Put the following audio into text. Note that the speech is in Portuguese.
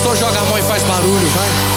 pastor joga a mão e faz barulho, vai.